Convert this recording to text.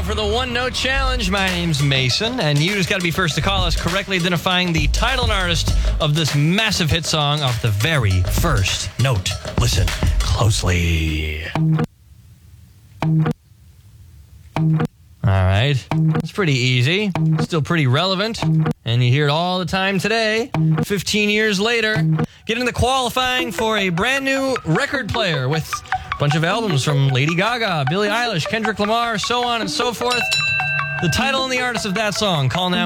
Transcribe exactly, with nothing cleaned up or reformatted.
for the one-note challenge. My name's Mason, and you just got to be first to call us, correctly identifying the title and artist of this massive hit song off the very first note. Listen closely. All right. It's pretty easy. Still pretty relevant. And you hear it all the time today. fifteen years later. Get into the qualifying for a brand new record player with a bunch of albums from Lady Gaga, Billie Eilish, Kendrick Lamar, so on and so forth. The title and the artist of that song. Call now.